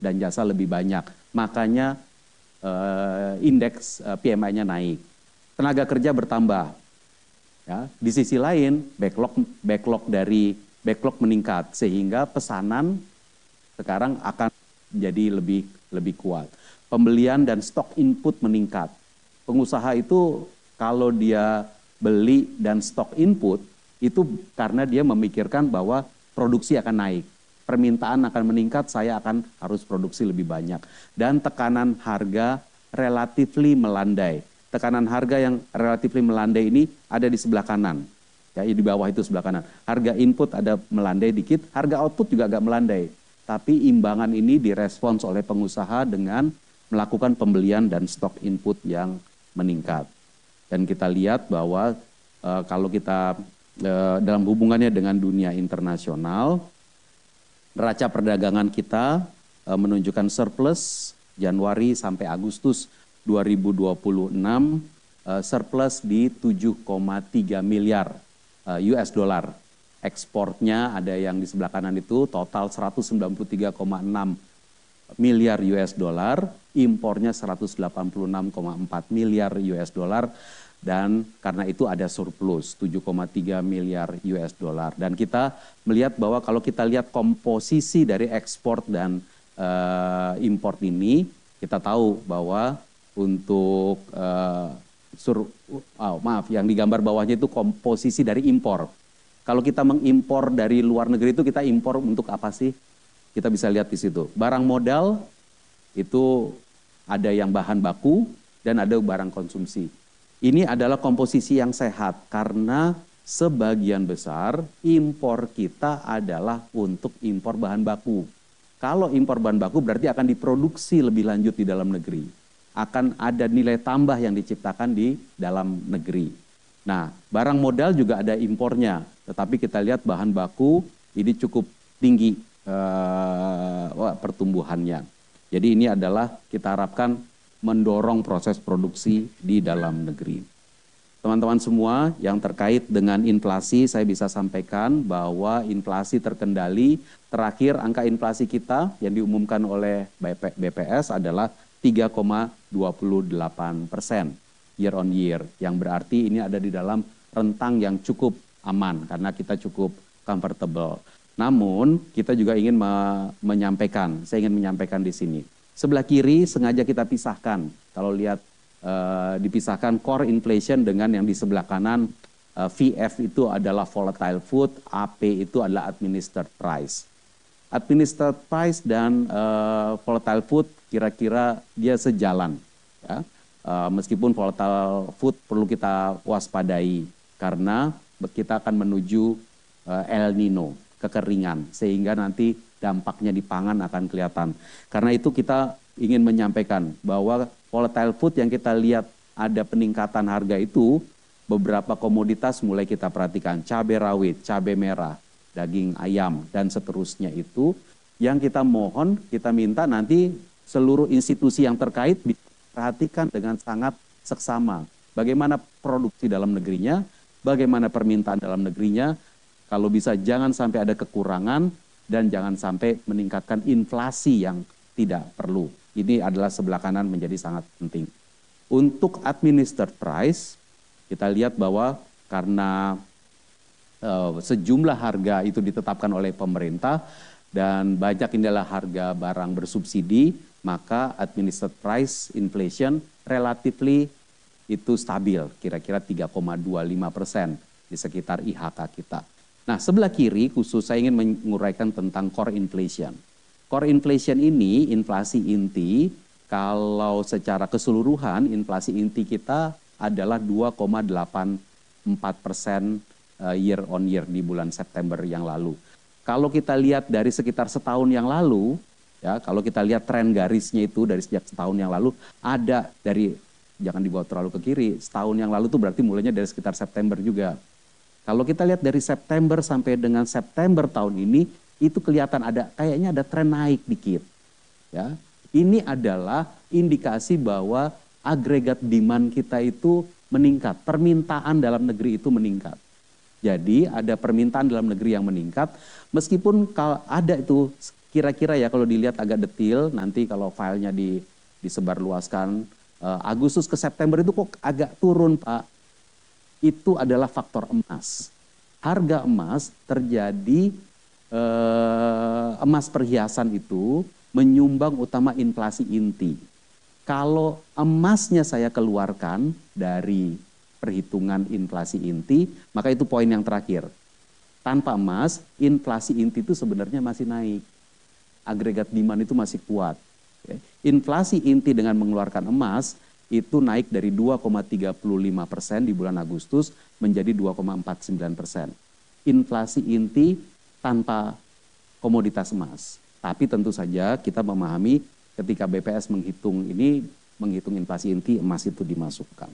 dan jasa lebih banyak. Makanya indeks PMI-nya naik. Tenaga kerja bertambah. Ya, di sisi lain backlog meningkat sehingga pesanan sekarang akan jadi lebih kuat. Pembelian dan stok input meningkat. Pengusaha itu kalau dia beli dan stok input itu karena dia memikirkan bahwa produksi akan naik. Permintaan akan meningkat, saya akan harus produksi lebih banyak. Dan tekanan harga relatif melandai. Tekanan harga yang relatif melandai ini ada di sebelah kanan. Ya, di bawah itu sebelah kanan. Harga input ada melandai dikit, harga output juga agak melandai. Tapi imbangan ini direspons oleh pengusaha dengan melakukan pembelian dan stok input yang meningkat. Dan kita lihat bahwa kalau kita dalam hubungannya dengan dunia internasional, neraca perdagangan kita menunjukkan surplus Januari sampai Agustus 2026, surplus di 7,3 miliar US dollar. Ekspornya ada yang di sebelah kanan itu total 193,6 miliar US dollar, impornya 186,4 miliar US dollar, dan karena itu ada surplus 7,3 miliar US dollar. Dan kita melihat bahwa kalau kita lihat komposisi dari ekspor dan import ini, kita tahu bahwa untuk yang digambar bawahnya itu komposisi dari impor. Kalau kita mengimpor dari luar negeri itu kita impor untuk apa sih? Kita bisa lihat di situ. Barang modal itu ada yang bahan baku dan ada barang konsumsi. Ini adalah komposisi yang sehat karena sebagian besar impor kita adalah untuk impor bahan baku. Kalau impor bahan baku berarti akan diproduksi lebih lanjut di dalam negeri. Akan ada nilai tambah yang diciptakan di dalam negeri. Nah, barang modal juga ada impornya, tetapi kita lihat bahan baku ini cukup tinggi pertumbuhannya. Jadi ini adalah kita harapkan mendorong proses produksi di dalam negeri. Teman-teman semua yang terkait dengan inflasi, saya bisa sampaikan bahwa inflasi terkendali. Terakhir angka inflasi kita yang diumumkan oleh BPS adalah 3,28% year on year, yang berarti ini ada di dalam rentang yang cukup aman karena kita cukup comfortable. Namun kita juga ingin saya ingin menyampaikan di sini. Sebelah kiri sengaja kita pisahkan. Kalau lihat dipisahkan core inflation dengan yang di sebelah kanan, VF itu adalah volatile food, AP itu adalah administered price. Administered price dan volatile food kira-kira dia sejalan, ya. Meskipun volatile food perlu kita waspadai karena kita akan menuju El Nino, kekeringan, sehingga nanti dampaknya di pangan akan kelihatan. Karena itu kita ingin menyampaikan bahwa volatile food yang kita lihat ada peningkatan harga itu, beberapa komoditas mulai kita perhatikan, cabai rawit, cabai merah, daging ayam, dan seterusnya itu, yang kita mohon, kita minta nanti seluruh institusi yang terkait perhatikan dengan sangat seksama. Bagaimana produksi dalam negerinya, bagaimana permintaan dalam negerinya, kalau bisa jangan sampai ada kekurangan dan jangan sampai meningkatkan inflasi yang tidak perlu. Ini adalah sebelah kanan menjadi sangat penting. Untuk administered price, kita lihat bahwa karena sejumlah harga itu ditetapkan oleh pemerintah dan banyak inilah harga barang bersubsidi, maka administered price inflation relatively itu stabil, kira-kira 3,25% di sekitar IHK kita. Nah, sebelah kiri khusus saya ingin menguraikan tentang core inflation. Core inflation ini inflasi inti, kalau secara keseluruhan inflasi inti kita adalah 2,84% year on year di bulan September yang lalu. Kalau kita lihat dari sekitar setahun yang lalu, ya, kalau kita lihat tren garisnya itu dari sejak setahun yang lalu, ada dari, jangan dibawa terlalu ke kiri, setahun yang lalu itu berarti mulainya dari sekitar September juga. Kalau kita lihat dari September sampai dengan September tahun ini, itu kelihatan kayaknya ada tren naik dikit. Ya. Ini adalah indikasi bahwa agregat demand kita itu meningkat, permintaan dalam negeri itu meningkat. Jadi ada permintaan dalam negeri yang meningkat, meskipun kalau ada itu kira-kira ya kalau dilihat agak detail, nanti kalau filenya disebarluaskan, Agustus ke September itu kok agak turun Pak. Itu adalah faktor emas. Harga emas terjadi, emas perhiasan itu menyumbang utama inflasi inti. Kalau emasnya saya keluarkan dari perhitungan inflasi inti, maka itu poin yang terakhir. Tanpa emas, inflasi inti itu sebenarnya masih naik. Agregat demand itu masih kuat. Inflasi inti dengan mengeluarkan emas itu naik dari 2,35% di bulan Agustus menjadi 2,49%. Inflasi inti tanpa komoditas emas. Tapi tentu saja kita memahami ketika BPS menghitung inflasi inti, emas itu dimasukkan.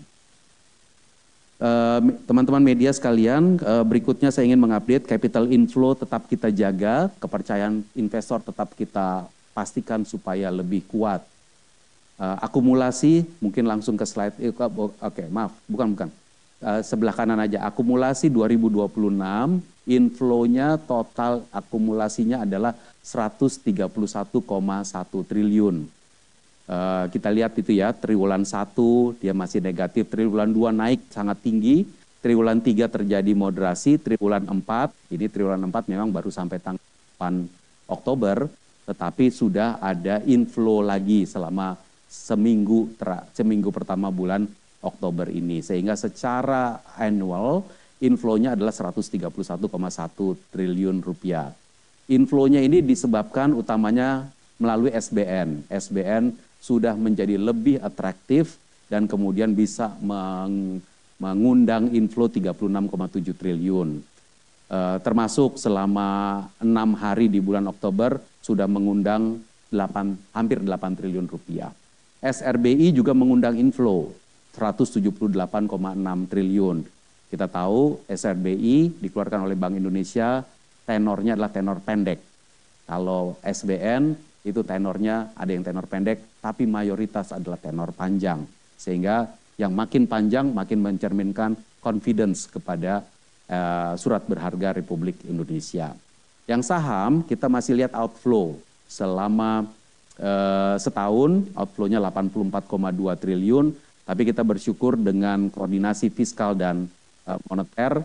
Teman-teman media sekalian, berikutnya saya ingin mengupdate capital inflow tetap kita jaga, kepercayaan investor tetap kita pastikan supaya lebih kuat. Akumulasi, mungkin langsung ke slide, bukan. Sebelah kanan aja, akumulasi 2026, inflow-nya total akumulasinya adalah 131,1 triliun. Kita lihat itu ya, triwulan 1 dia masih negatif, triwulan 2 naik sangat tinggi, triwulan 3 terjadi moderasi, triwulan 4, ini triwulan 4 memang baru sampai tanggal 8 Oktober, tetapi sudah ada inflow lagi selama seminggu pertama bulan Oktober ini. Sehingga secara annual, inflow-nya adalah 131,1 triliun rupiah. Inflow-nya ini disebabkan utamanya melalui SBN. SBN sudah menjadi lebih atraktif dan kemudian bisa mengundang inflow 36,7 triliun. Termasuk selama 6 hari di bulan Oktober sudah mengundang hampir 8 triliun rupiah. SRBI juga mengundang inflow 178,6 triliun. Kita tahu SRBI dikeluarkan oleh Bank Indonesia, tenornya adalah tenor pendek. Kalau SBN itu tenornya ada yang tenor pendek, tapi mayoritas adalah tenor panjang. Sehingga yang makin panjang makin mencerminkan confidence kepada surat berharga Republik Indonesia. Yang saham kita masih lihat outflow selama setahun, outflow-nya 84,2 triliun, tapi kita bersyukur dengan koordinasi fiskal dan moneter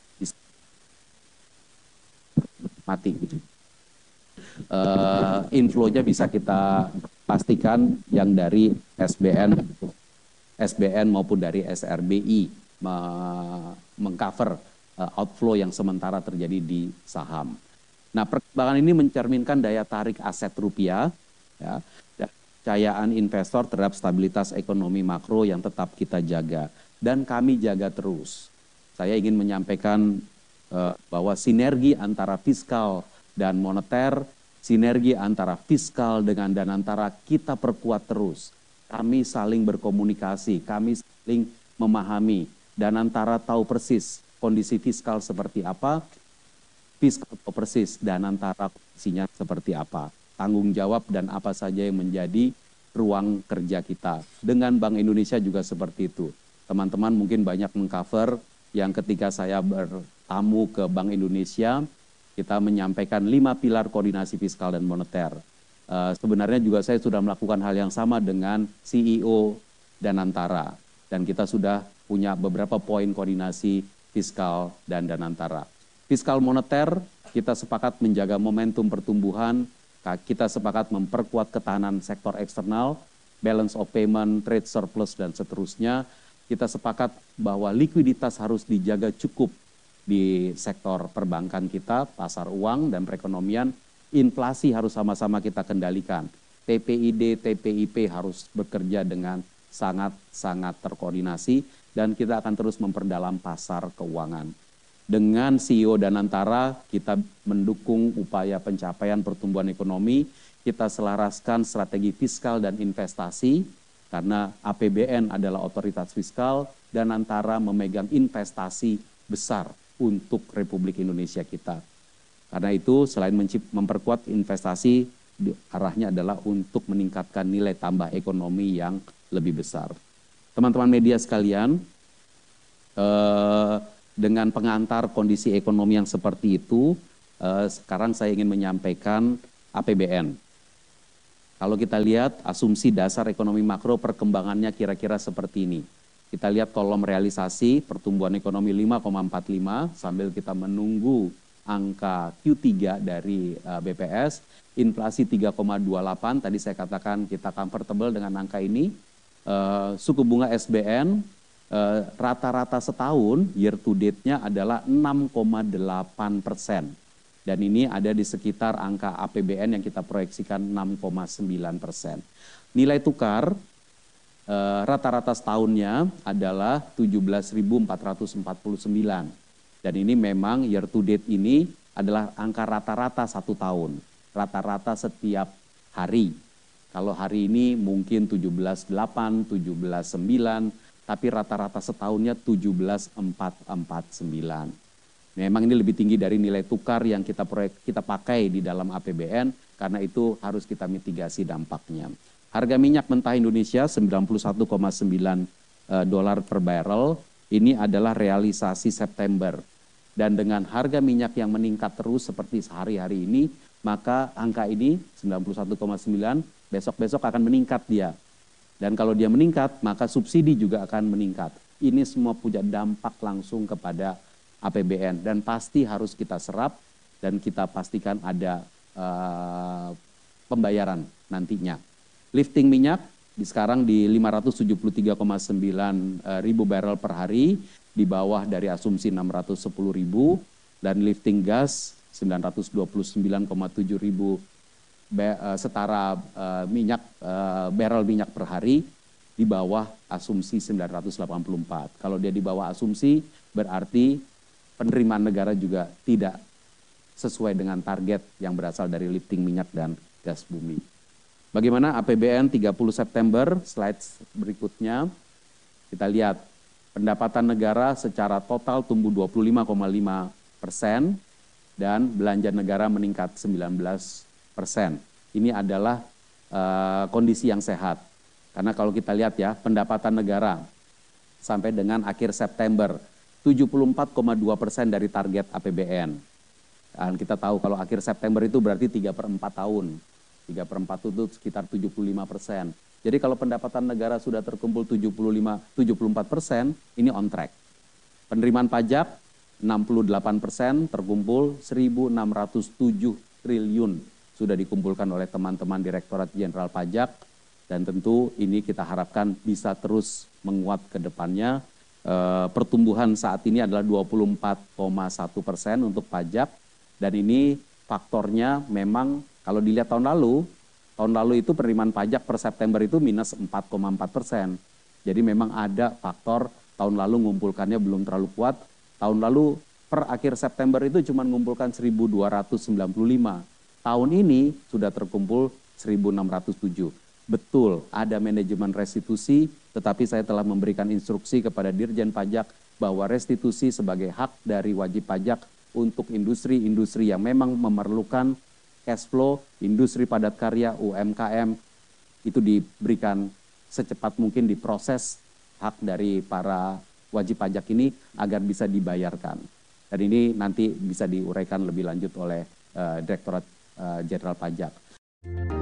mati. Inflow-nya bisa kita pastikan yang dari SBN maupun dari SRBI mengcover outflow yang sementara terjadi di saham. Nah, perkembangan ini mencerminkan daya tarik aset rupiah, ya, dan kepercayaan investor terhadap stabilitas ekonomi makro yang tetap kita jaga dan kami jaga terus. Saya ingin menyampaikan bahwa sinergi antara fiskal dan moneter, sinergi antara fiskal dengan danantara kita perkuat terus. Kami saling berkomunikasi, kami saling memahami. Danantara tahu persis kondisi fiskal seperti apa, fiskal tahu persis danantara kondisinya seperti apa. Tanggung jawab dan apa saja yang menjadi ruang kerja kita. Dengan Bank Indonesia juga seperti itu. Teman-teman mungkin banyak mengcover yang ketika saya bertamu ke Bank Indonesia, kita menyampaikan 5 pilar koordinasi fiskal dan moneter. Sebenarnya juga saya sudah melakukan hal yang sama dengan CEO Danantara. Dan kita sudah punya beberapa poin koordinasi fiskal dan Danantara. Fiskal moneter, kita sepakat menjaga momentum pertumbuhan, kita sepakat memperkuat ketahanan sektor eksternal, balance of payment, trade surplus, dan seterusnya. Kita sepakat bahwa likuiditas harus dijaga cukup di sektor perbankan kita, pasar uang dan perekonomian. Inflasi harus sama-sama kita kendalikan. TPID, TPIP harus bekerja dengan sangat-sangat terkoordinasi dan kita akan terus memperdalam pasar keuangan. Dengan CEO Danantara, kita mendukung upaya pencapaian pertumbuhan ekonomi, kita selaraskan strategi fiskal dan investasi, karena APBN adalah otoritas fiskal, Danantara memegang investasi besar untuk Republik Indonesia kita. Karena itu selain memperkuat investasi, arahnya adalah untuk meningkatkan nilai tambah ekonomi yang lebih besar. Teman-teman media sekalian, dengan pengantar kondisi ekonomi yang seperti itu, sekarang saya ingin menyampaikan APBN. Kalau kita lihat asumsi dasar ekonomi makro perkembangannya kira-kira seperti ini. Kita lihat kolom realisasi pertumbuhan ekonomi 5,45 sambil kita menunggu angka Q3 dari BPS, inflasi 3,28, tadi saya katakan kita comfortable dengan angka ini. Suku bunga SBN rata-rata setahun year to date-nya adalah 6,8%. Dan ini ada di sekitar angka APBN yang kita proyeksikan 6,9%. Nilai tukar rata-rata setahunnya adalah 17.449. Dan ini memang year to date ini adalah angka rata-rata satu tahun. Rata-rata setiap hari. Kalau hari ini mungkin 17.8, 17.9, tapi rata-rata setahunnya 17.449. Memang ini lebih tinggi dari nilai tukar yang kita pakai di dalam APBN, karena itu harus kita mitigasi dampaknya. Harga minyak mentah Indonesia 91,9 dolar per barrel, ini adalah realisasi September. Dan dengan harga minyak yang meningkat terus seperti sehari-hari ini, maka angka ini 91,9 besok-besok akan meningkat dia. Dan kalau dia meningkat, maka subsidi juga akan meningkat. Ini semua punya dampak langsung kepada APBN dan pasti harus kita serap dan kita pastikan ada pembayaran nantinya. Lifting minyak sekarang di 573,9 ribu barrel per hari, di bawah dari asumsi 610 ribu, dan lifting gas 929,7 ribu setara barrel minyak per hari, di bawah asumsi 984. Kalau dia di bawah asumsi berarti penerimaan negara juga tidak sesuai dengan target yang berasal dari lifting minyak dan gas bumi. Bagaimana APBN 30 September, slide berikutnya. Kita lihat pendapatan negara secara total tumbuh 25,5% dan belanja negara meningkat 19%. Ini adalah kondisi yang sehat. Karena kalau kita lihat ya, pendapatan negara sampai dengan akhir September 74,2% dari target APBN. Dan kita tahu kalau akhir September itu berarti 3/4 tahun. 3/4 itu sekitar 75%. Jadi kalau pendapatan negara sudah terkumpul 74%, ini on track. Penerimaan pajak 68% terkumpul 1.607 triliun sudah dikumpulkan oleh teman-teman Direktorat Jenderal Pajak, dan tentu ini kita harapkan bisa terus menguat ke depannya. Pertumbuhan saat ini adalah 24,1% untuk pajak, dan ini faktornya memang kalau dilihat tahun lalu itu penerimaan pajak per September itu minus 4,4%. Jadi memang ada faktor tahun lalu ngumpulkannya belum terlalu kuat. Tahun lalu per akhir September itu cuma mengumpulkan 1.295. Tahun ini sudah terkumpul 1.607. Betul, ada manajemen restitusi, tetapi saya telah memberikan instruksi kepada Dirjen Pajak bahwa restitusi sebagai hak dari wajib pajak untuk industri-industri yang memang memerlukan cash flow, industri padat karya, UMKM, itu diberikan secepat mungkin diproses hak dari para wajib pajak ini agar bisa dibayarkan. Dan ini nanti bisa diuraikan lebih lanjut oleh Direktorat Jenderal Pajak.